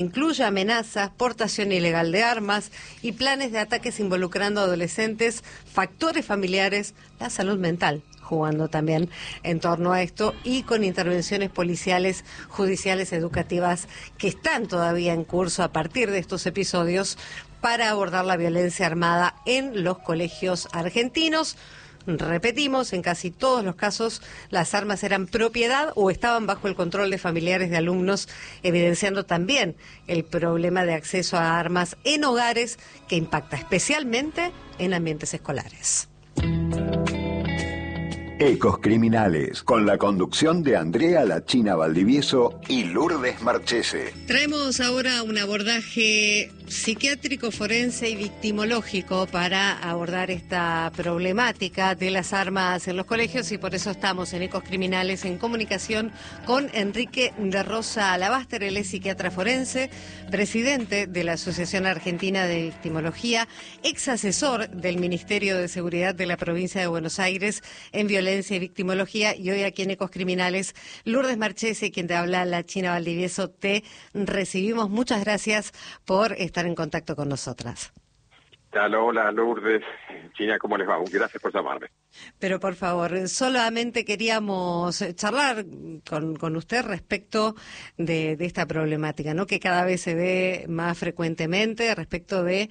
Incluye amenazas, portación ilegal de armas y planes de ataques involucrando a adolescentes, factores familiares, la salud mental, jugando también en torno a esto, y con intervenciones policiales, judiciales, educativas que están todavía en curso a partir de estos episodios para abordar la violencia armada en los colegios argentinos. Repetimos, en casi todos los casos las armas eran propiedad o estaban bajo el control de familiares de alumnos, evidenciando también el problema de acceso a armas en hogares que impacta especialmente en ambientes escolares. Ecos Criminales, con la conducción de Andrea La China Valdivieso y Lourdes Marchese. Traemos ahora un abordaje psiquiátrico, forense y victimológico para abordar esta problemática de las armas en los colegios, y por eso estamos en Ecos Criminales en comunicación con Enrique de Rosa Alabaster. Él es psiquiatra forense, presidente de la Asociación Argentina de Victimología, ex asesor del Ministerio de Seguridad de la Provincia de Buenos Aires en violencia y victimología, y hoy aquí en Ecos Criminales, Lourdes Marchese, quien te habla, La China Valdivieso, te recibimos. Muchas gracias por estar en contacto con nosotras. Hola Lourdes, China, ¿cómo les va? Gracias por llamarme. Pero por favor, solamente queríamos charlar con usted respecto de esta problemática, ¿no? Que cada vez se ve más frecuentemente respecto de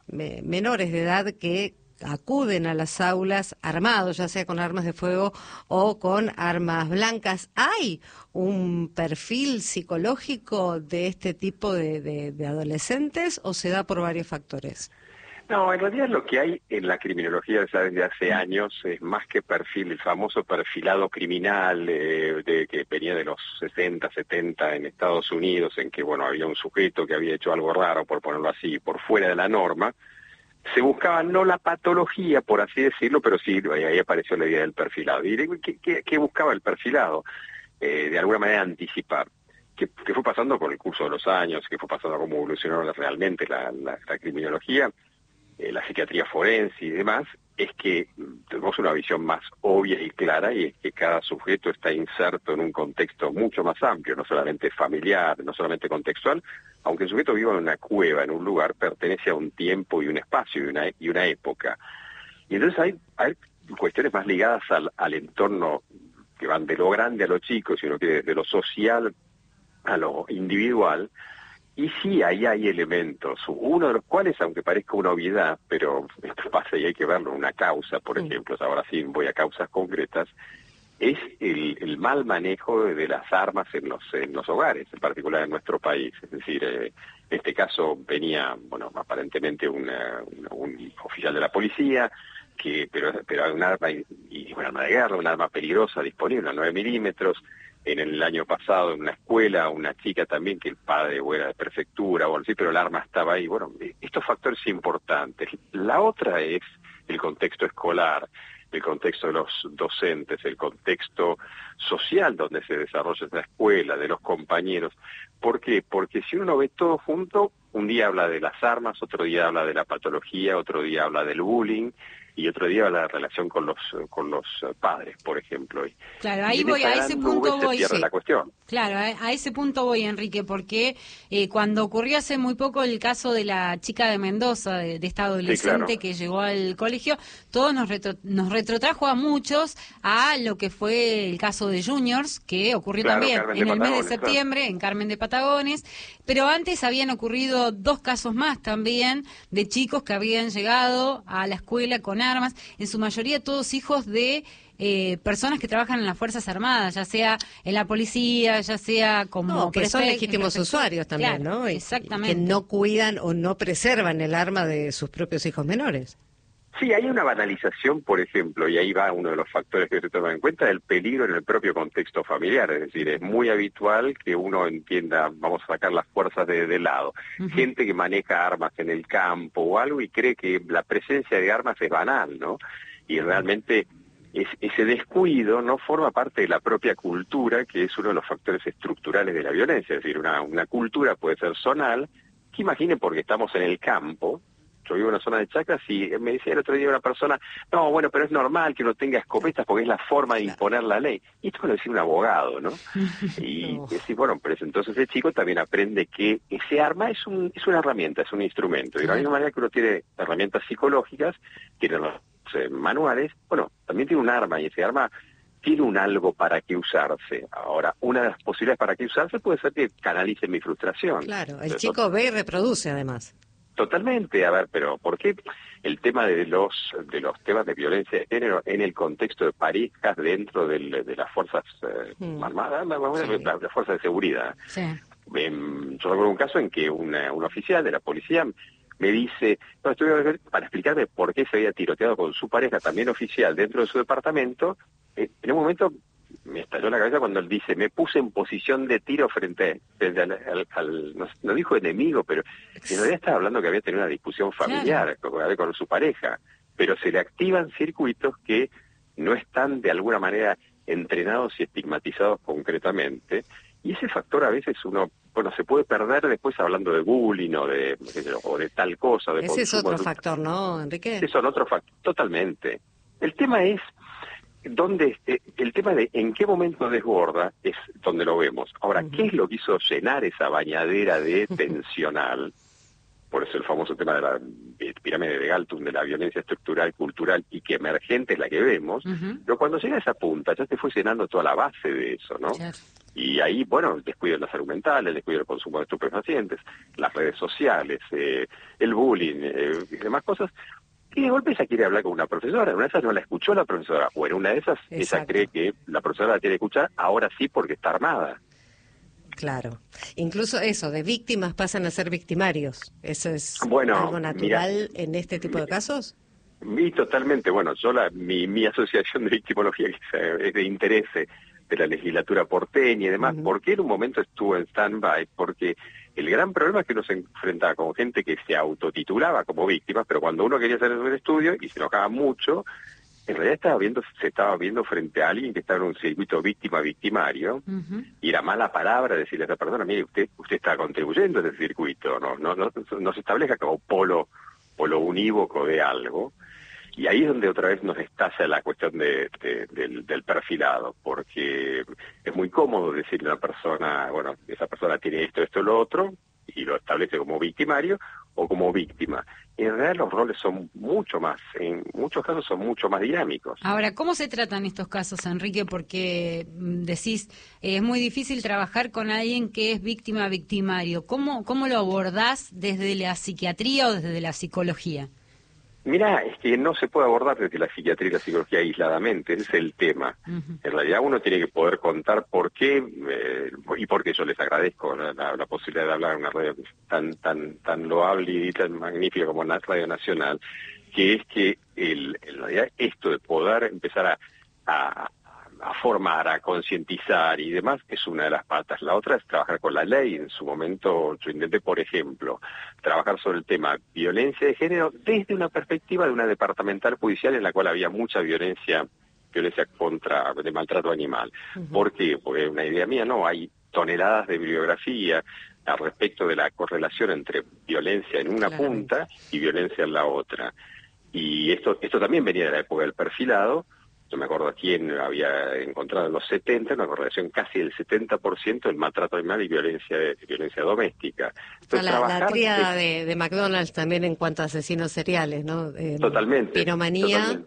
menores de edad que acuden a las aulas armados, ya sea con armas de fuego o con armas blancas. ¿Hay un perfil psicológico de este tipo de adolescentes o se da por varios factores? No, en realidad lo que hay en la criminología ya desde hace años es más que perfil, el famoso perfilado criminal que venía de los 60, 70 en Estados Unidos, en que bueno había un sujeto que había hecho algo raro, por ponerlo así, por fuera de la norma. Se buscaba no la patología, por así decirlo, pero sí, ahí apareció la idea del perfilado. Y ¿qué buscaba el perfilado? De alguna manera anticipar. ¿Qué fue pasando con el curso de los años? ¿Qué fue pasando cómo evolucionó realmente la criminología, la psiquiatría forense y demás? Es que tenemos una visión más obvia y clara, y es que cada sujeto está inserto en un contexto mucho más amplio, no solamente familiar, no solamente contextual. Aunque el sujeto viva en una cueva, en un lugar, pertenece a un tiempo y un espacio y una época. Y entonces hay cuestiones más ligadas al entorno, que van de lo grande a lo chico, sino que de lo social a lo individual. Y sí, ahí hay elementos, uno de los cuales, aunque parezca una obviedad, pero esto pasa y hay que verlo, una causa, por ejemplo, ahora sí voy a causas concretas, es el mal manejo de las armas en los hogares, en particular en nuestro país. Es decir, en este caso venía, bueno, aparentemente un oficial de la policía, pero hay un arma, y un arma de guerra, un arma peligrosa disponible, una 9 milímetros. En el año pasado en una escuela, una chica también que el padre era de prefectura o algo así, pero el arma estaba ahí. Bueno, estos factores importantes. La otra es el contexto escolar, el contexto de los docentes, el contexto social donde se desarrolla esa escuela, de los compañeros. ¿Por qué? Porque si uno ve todo junto, un día habla de las armas, otro día habla de la patología, otro día habla del bullying, y otro día la relación con los padres, por ejemplo. Claro, ahí voy, a ese punto voy. Se pierde la cuestión. Claro, a ese punto voy, Enrique, porque cuando ocurrió hace muy poco el caso de la chica de Mendoza, de esta adolescente, sí, claro, que llegó al colegio, todo nos retrotrajo a muchos a lo que fue el caso de Juniors, que ocurrió, claro, también en el mes de septiembre, claro, en Carmen de Patagones, pero antes habían ocurrido 2 casos más también de chicos que habían llegado a la escuela con armas, en su mayoría todos hijos de personas que trabajan en las Fuerzas Armadas, ya sea en la policía, ya sea como... que son legítimos usuarios también, claro, ¿no? Exactamente. Que no cuidan o no preservan el arma de sus propios hijos menores. Sí, hay una banalización, por ejemplo, y ahí va uno de los factores que se toman en cuenta, el peligro en el propio contexto familiar. Es decir, es muy habitual que uno entienda, vamos a sacar las fuerzas de lado. Gente que maneja armas en el campo o algo y cree que la presencia de armas es banal, ¿no? Y realmente ese descuido no forma parte de la propia cultura, que es uno de los factores estructurales de la violencia. Es decir, una cultura puede ser zonal, que imaginen porque estamos en el campo, Yo vivo en una zona de chacras y me decía el otro día una persona, no, bueno, pero es normal que uno tenga escopetas porque es la forma de imponer la ley. Y esto lo decía un abogado, ¿no? Y decir, bueno, pero entonces el chico también aprende que ese arma es una herramienta, es un instrumento. Y de la misma manera que uno tiene herramientas psicológicas, tiene los manuales, bueno, también tiene un arma, y ese arma tiene un algo para que usarse. Ahora, una de las posibilidades para que usarse puede ser que canalice mi frustración. Claro, el chico ve y reproduce además. Totalmente, a ver, pero ¿por qué el tema de los temas de violencia de género en el contexto de parejas dentro de las fuerzas armadas, las fuerzas de seguridad? Sí. Yo recuerdo un caso en que un oficial de la policía me dice, no, estuve para explicarme por qué se había tiroteado con su pareja, también oficial, dentro de su departamento. En un momento me estalló la cabeza cuando él dice, me puse en posición de tiro frente al no dijo enemigo, pero en realidad estaba hablando que había tenido una discusión familiar con su pareja, pero se le activan circuitos que no están de alguna manera entrenados y estigmatizados concretamente, y ese factor a veces uno, bueno, se puede perder después hablando de bullying o de tal cosa. De ese es otro factor, ¿no, Enrique? Eso es otro factor, totalmente. El tema es el tema de en qué momento desborda es donde lo vemos. Ahora, ¿qué es lo que hizo llenar esa bañadera de tensional? Por eso el famoso tema de la pirámide de Galtung, de la violencia estructural, cultural y que emergente es la que vemos, pero cuando llega a esa punta ya te fue llenando toda la base de eso, ¿no? Claro. Y ahí, bueno, el descuido de la salud mental, el descuido del consumo de estupefacientes, las redes sociales, el bullying y demás cosas. Y de golpe ella quiere hablar con una profesora, en una de esas no la escuchó la profesora, o en una de esas ella cree que la profesora la tiene que escuchar, ahora sí porque está armada. Claro. Incluso eso, de víctimas pasan a ser victimarios. ¿Eso es algo natural en este tipo de casos? Totalmente. Bueno, yo mi asociación de victimología es de interés de la legislatura porteña y demás, ¿por qué en un momento estuvo en stand-by? Porque el gran problema es que uno se enfrentaba con gente que se autotitulaba como víctima, pero cuando uno quería hacer un estudio y se enojaba mucho, en realidad se estaba viendo frente a alguien que estaba en un circuito víctima-victimario, y era mala palabra decirle a esa persona, mire, usted está contribuyendo a ese circuito, no se establezca como polo unívoco de algo. Y ahí es donde otra vez nos estalla la cuestión del perfilado, porque es muy cómodo decirle a una persona, bueno, esa persona tiene esto, lo otro, y lo establece como victimario o como víctima. Y en realidad los roles son mucho más, en muchos casos son mucho más dinámicos. Ahora, ¿cómo se tratan estos casos, Enrique? Porque decís, es muy difícil trabajar con alguien que es víctima-victimario. ¿Cómo lo abordás desde la psiquiatría o desde la psicología? Mirá, es que no se puede abordar desde la psiquiatría y la psicología aisladamente, ese es el tema. En realidad uno tiene que poder contar por qué, y porque yo les agradezco la posibilidad de hablar en una radio tan loable y tan magnífica como la Radio Nacional, que es que en realidad esto de poder empezar a formar, a concientizar y demás, es una de las patas. La otra es trabajar con la ley. En su momento yo intenté, por ejemplo, trabajar sobre el tema violencia de género desde una perspectiva de una departamental judicial en la cual había mucha violencia de maltrato animal. ¿Por qué? Porque una idea mía, no, hay toneladas de bibliografía al respecto de la correlación entre violencia en una punta y violencia en la otra. Y esto también venía de la época del perfilado. Yo me acuerdo quién había encontrado en los 70 una correlación casi del 70% del maltrato animal y violencia doméstica. Entonces, la tríada de McDonald's también en cuanto a asesinos seriales, ¿no? Totalmente. Piromanía,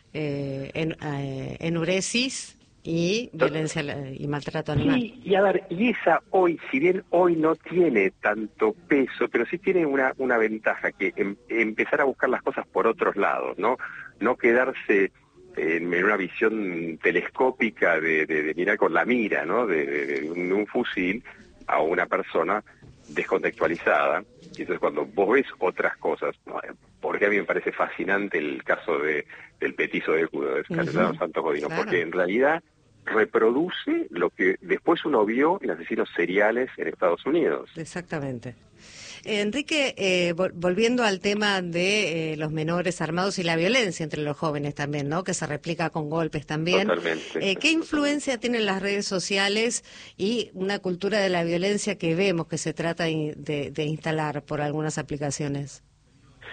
enuresis y violencia y maltrato animal. Sí, y esa hoy, si bien hoy no tiene tanto peso, pero sí tiene una ventaja, que empezar a buscar las cosas por otros lados, no quedarse en una visión telescópica de mirar con la mira, ¿no? de un fusil a una persona descontextualizada. Y entonces cuando vos ves otras cosas, ¿no? Porque a mí me parece fascinante el caso del petizo de Cudo, de Santos Godino, claro. Porque en realidad reproduce lo que después uno vio en asesinos seriales en Estados Unidos. Exactamente. Enrique, volviendo al tema de los menores armados y la violencia entre los jóvenes también, ¿no? Que se replica con golpes también. Totalmente. ¿Qué influencia tienen las redes sociales y una cultura de la violencia que vemos que se trata de instalar por algunas aplicaciones?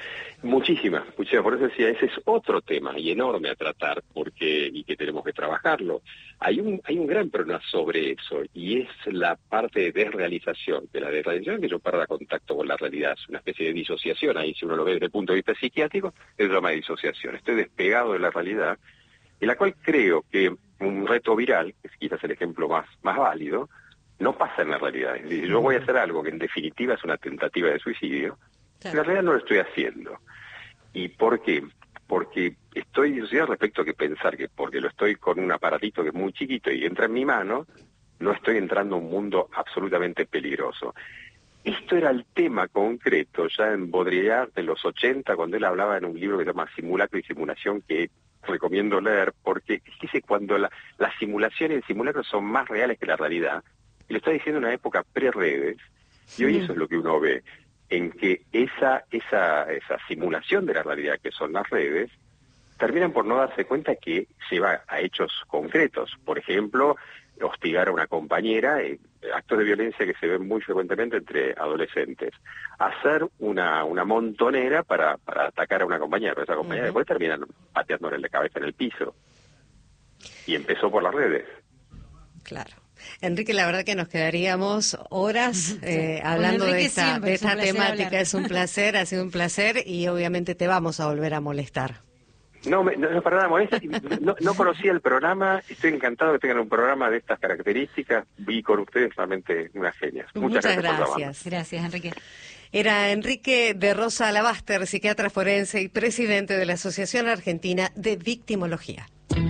Muchísimas. Por eso decía, ese es otro tema y enorme a tratar y que tenemos que trabajarlo. Hay un gran problema sobre eso y es la parte de desrealización. De la desrealización que yo pierda contacto con la realidad, es una especie de disociación. Ahí si uno lo ve desde el punto de vista psiquiátrico, es una disociación. Estoy despegado de la realidad, en la cual creo que un reto viral, que es quizás el ejemplo más válido, no pasa en la realidad. Es decir, yo voy a hacer algo que en definitiva es una tentativa de suicidio, en la realidad no lo estoy haciendo. ¿Y por qué? Porque estoy disociado respecto a que pensar que porque lo estoy con un aparatito que es muy chiquito y entra en mi mano, no estoy entrando a un mundo absolutamente peligroso. Esto era el tema concreto ya en Baudrillard de los 80, cuando él hablaba en un libro que se llama Simulacro y Simulación, que recomiendo leer, porque dice cuando la simulación y el simulacro son más reales que la realidad, y lo está diciendo en una época pre-redes, y hoy eso es lo que uno ve, en que esa simulación de la realidad que son las redes, terminan por no darse cuenta que se va a hechos concretos. Por ejemplo, hostigar a una compañera, actos de violencia que se ven muy frecuentemente entre adolescentes. Hacer una montonera para atacar a una compañera, pero esa compañera después terminan pateándole la cabeza en el piso. Y empezó por las redes. Claro. Enrique, la verdad que nos quedaríamos horas hablando de esta temática. Es un placer, ha sido un placer y obviamente te vamos a volver a molestar. No para nada molesta. No conocía el programa. Estoy encantado que tengan un programa de estas características. Vi con ustedes realmente unas genias. Muchas gracias. Gracias, Enrique. Era Enrique de Rosa Alabaster, psiquiatra forense y presidente de la Asociación Argentina de Victimología.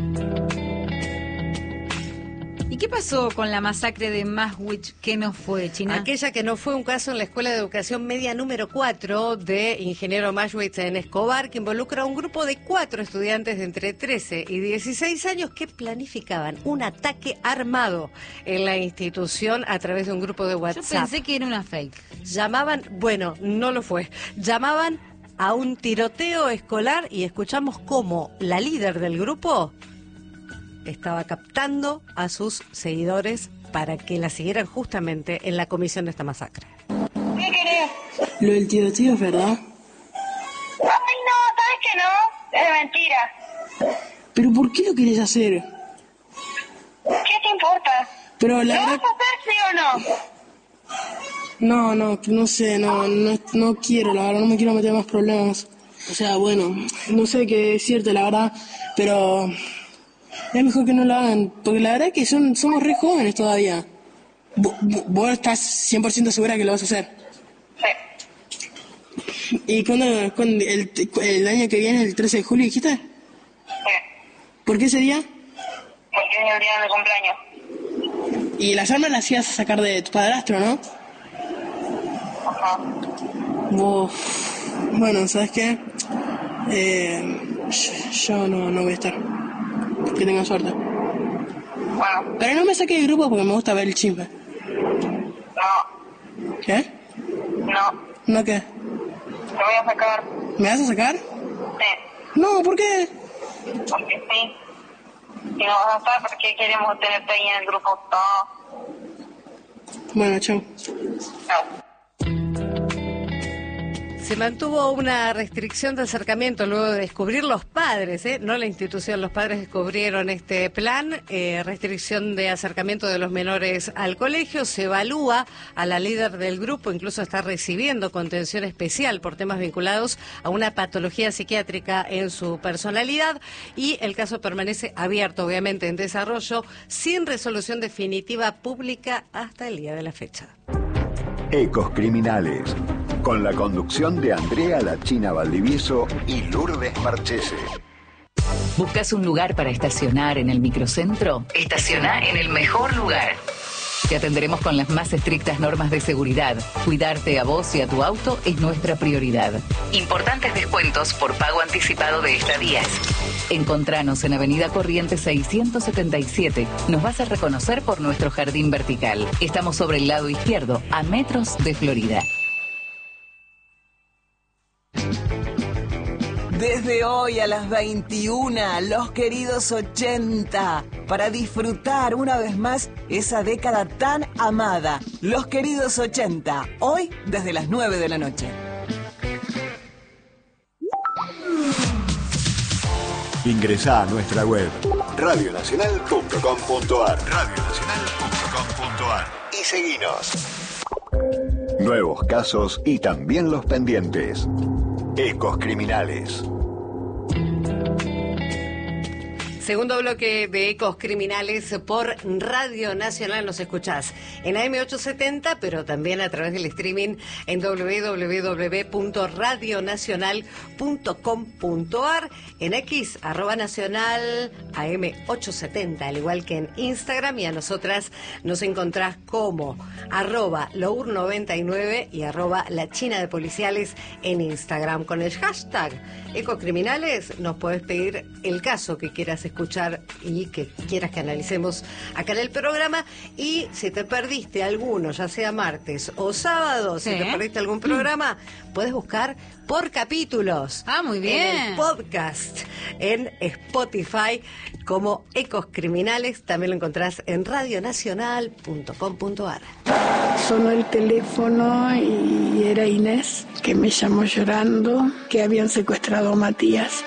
¿Y qué pasó con la masacre de Maswich que no fue, China? Aquella que no fue un caso en la Escuela de Educación Media número 4 de Ingeniero Maswich en Escobar, que involucra a un grupo de 4 estudiantes de entre 13 y 16 años que planificaban un ataque armado en la institución a través de un grupo de WhatsApp. Yo pensé que era una fake. No lo fue. Llamaban a un tiroteo escolar y escuchamos cómo la líder del grupo estaba captando a sus seguidores para que la siguieran justamente en la comisión de esta masacre. ¿Qué querés? Lo del tiroteo es verdad. Ay, no, ¿sabes que no? Es mentira. ¿Pero por qué lo querés hacer? ¿Qué te importa? Pero ¿Lo vas a hacer, sí o no? No sé, no quiero, la verdad, no me quiero meter más problemas. O sea, bueno, no sé qué decirte, la verdad, pero es mejor que no lo hagan, porque la verdad es que somos re jóvenes todavía. ¿Vos estás 100% segura que lo vas a hacer? Sí. ¿Y cuándo el año que viene, el 13 de julio, dijiste? Sí. ¿Por qué ese día? Porque es el día de mi cumpleaños. Y las armas las ibas a sacar de tu padrastro, ¿no? Ajá. Bueno, ¿sabes qué? Yo no voy a estar. Que tengan suerte. Bueno. Pero no me saques del grupo porque me gusta ver el chisme. No. ¿Qué? No. ¿No qué? Te voy a sacar. ¿Me vas a sacar? Sí. No, ¿por qué? Porque sí. Si no vas a estar, ¿por qué queremos tenerte ahí en el grupo? No. Bueno, chao. Chao. Se mantuvo una restricción de acercamiento luego de descubrir los padres, no la institución, los padres descubrieron este plan, restricción de acercamiento de los menores al colegio. Se evalúa a la líder del grupo, incluso está recibiendo contención especial por temas vinculados a una patología psiquiátrica en su personalidad y el caso permanece abierto, obviamente en desarrollo, sin resolución definitiva pública hasta el día de la fecha. Ecos Criminales, con la conducción de Andrea La China Valdivieso y Lourdes Marchese. ¿Buscas un lugar para estacionar en el microcentro? Estaciona en el mejor lugar. Te atenderemos con las más estrictas normas de seguridad. Cuidarte a vos y a tu auto es nuestra prioridad. Importantes descuentos por pago anticipado de estadías. Encontranos en Avenida Corrientes 677. Nos vas a reconocer por nuestro jardín vertical. Estamos sobre el lado izquierdo, a metros de Florida. Desde hoy a las 21, los queridos 80, para disfrutar una vez más esa década tan amada. Los queridos 80, hoy desde las 9 de la noche. Ingresá a nuestra web radionacional.com.ar y seguinos. Nuevos casos y también los pendientes. Ecos Criminales. Segundo bloque de Ecos Criminales por Radio Nacional. Nos escuchás en AM870, pero también a través del streaming en www.radionacional.com.ar, en X, @nacional, AM870, al igual que en Instagram, y a nosotras nos encontrás como @lour99 y @lachinadepoliciales en Instagram. Con el hashtag Ecos Criminales nos podés pedir el caso que quieras escuchar y que quieras que analicemos acá en el programa. Y si te perdiste alguno, ya sea martes o sábado, si te perdiste algún programa, puedes buscar por capítulos. Muy bien. En el podcast, en Spotify, como Ecos Criminales. También lo encontrás en radionacional.com.ar. Sonó el teléfono y era Inés, que me llamó llorando que habían secuestrado a Matías.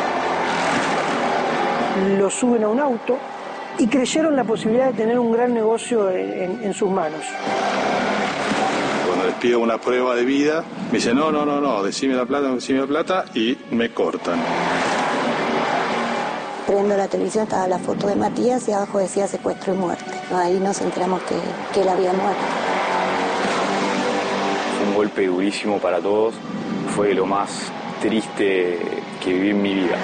Lo suben a un auto y creyeron la posibilidad de tener un gran negocio en sus manos. Cuando les pido una prueba de vida, me dicen, no, decime la plata, y me cortan. Prendo la televisión, estaba la foto de Matías y abajo decía secuestro y muerte. Ahí nos enteramos que él había muerto. Fue un golpe durísimo para todos, fue lo más triste que viví en mi vida.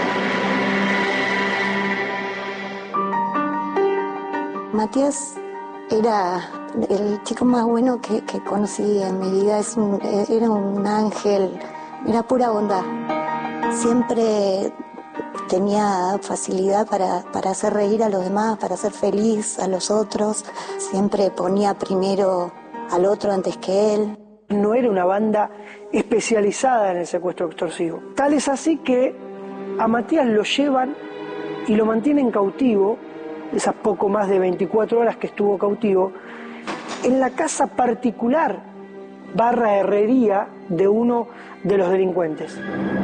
Matías era el chico más bueno que conocí en mi vida. Era un ángel, era pura bondad. Siempre tenía facilidad para hacer reír a los demás, para hacer feliz a los otros. Siempre ponía primero al otro antes que él. No era una banda especializada en el secuestro extorsivo. Tal es así que a Matías lo llevan y lo mantienen cautivo, esas poco más de 24 horas que estuvo cautivo, en la casa particular / herrería de uno de los delincuentes.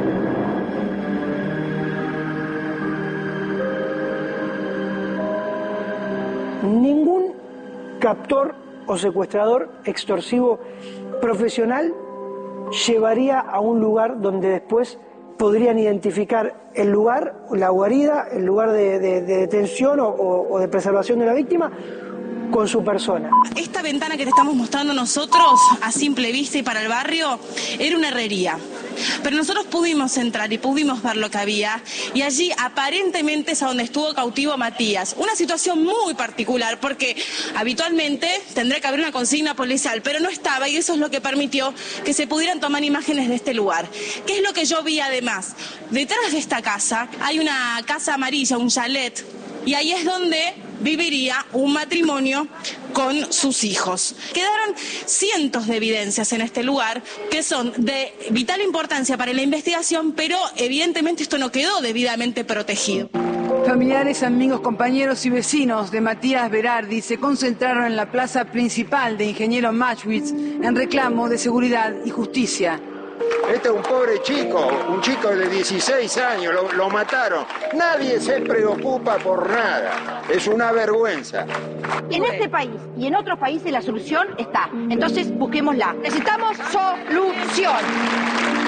Ningún captor o secuestrador extorsivo profesional llevaría a un lugar donde después podrían identificar el lugar, la guarida, el lugar de detención o de preservación de la víctima con su persona. Esta ventana que te estamos mostrando nosotros, a simple vista y para el barrio, era una herrería. Pero nosotros pudimos entrar y pudimos ver lo que había, y allí aparentemente es a donde estuvo cautivo Matías. Una situación muy particular, porque habitualmente tendría que haber una consigna policial, pero no estaba, y eso es lo que permitió que se pudieran tomar imágenes de este lugar. ¿Qué es lo que yo vi además? Detrás de esta casa hay una casa amarilla, un chalet, y ahí es donde viviría un matrimonio con sus hijos. Quedaron cientos de evidencias en este lugar que son de vital importancia para la investigación, pero evidentemente esto no quedó debidamente protegido. Familiares, amigos, compañeros y vecinos de Matías Berardi se concentraron en la plaza principal de Ingeniero Maschwitz en reclamo de seguridad y justicia. Este es un pobre chico, un chico de 16 años, lo mataron. Nadie se preocupa por nada, es una vergüenza. En este país y en otros países la solución está, entonces busquémosla. Necesitamos solución.